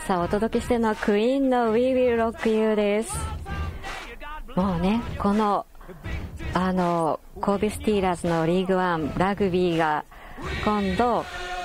さあお届けしているのはクイーンの We Will Rock You です。もうね、この神戸スティーラーズのリーグワンラグビーが今度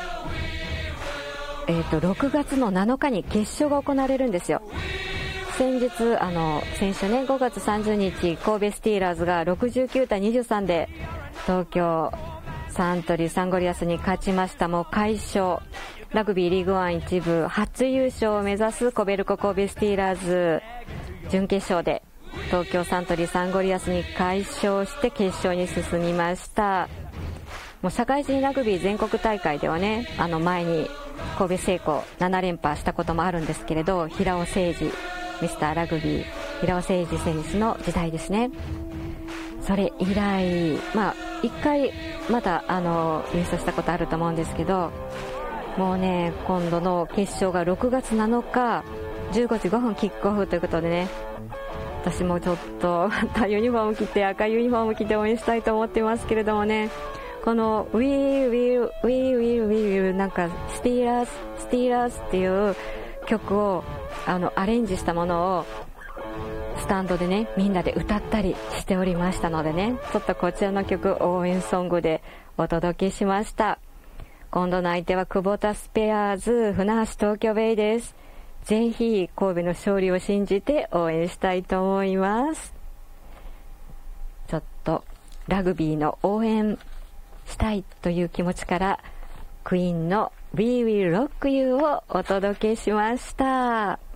6月の7日に決勝が行われるんですよ。先週ね、5月30日神戸スティーラーズが69対23で東京サントリーサンゴリアスに勝ちました。もう快勝、ラグビーリーグワン一部初優勝を目指すコベルコ神戸スティーラーズ、準決勝で東京サントリーサンゴリアスに快勝して決勝に進みました。もう社会人ラグビー全国大会ではね、前に神戸製鋼7連覇したこともあるんですけれど、平尾誠二ミスターラグビー平尾誠二選手の時代ですね。それ以来、1回まだ優勝したことあると思うんですけど、もうね、今度の決勝が6月7日15時5分キックオフということでね、私もちょっとユニフォーム着て、赤いユニフォーム着て応援したいと思ってますけれどもね、この We Will なんかスティーラーズっていう曲をアレンジしたものをスタンドでね、みんなで歌ったりしておりましたのでね、ちょっとこちらの曲応援ソングでお届けしました。今度の相手はクボタスペアーズ船橋東京ベイです。ぜひ神戸の勝利を信じて応援したいと思います。ちょっとラグビーの応援したいという気持ちからクイーンの We Will Rock You をお届けしました。